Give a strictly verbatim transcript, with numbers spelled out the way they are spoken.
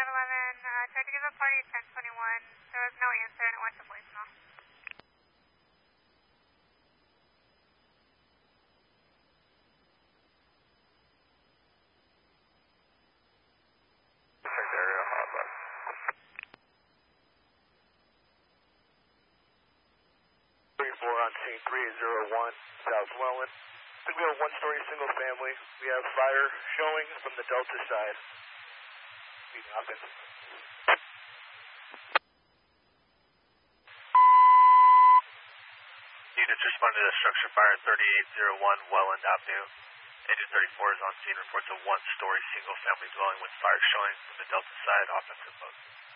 eleven, uh, tried to give a party at ten twenty-one. There was no answer and it went to voicemail. Area hotline. three four on scene three zero one South Welland. I think we have a one-story single family. We have fire showing from the Delta side. Pete Hopkins. Units responding to structure fire thirty-eight oh one Welland Avenue. Agent thirty-four is on scene, reports a one-story single-family dwelling with fire showing from the Delta side, offensive post.